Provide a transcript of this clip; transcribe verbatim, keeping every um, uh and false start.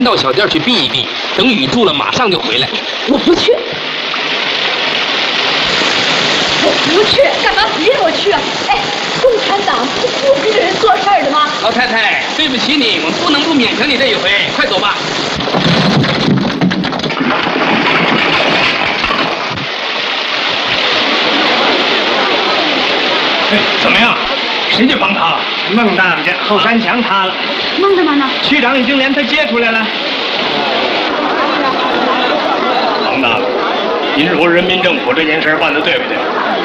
到小店去避一避，等雨住了马上就回来。 我不去，我不去，干嘛逼我去啊？哎，共产党不扶持人做事儿的吗？ 老太太，对不起你，我们不能不勉强你这一回，快走吧。 哎，怎么样？谁去帮他了？孟大家，后山墙塌了。 孟大妈呢？ 区长已经连他接出来了。王大，您说人民政府这件事办得对不对？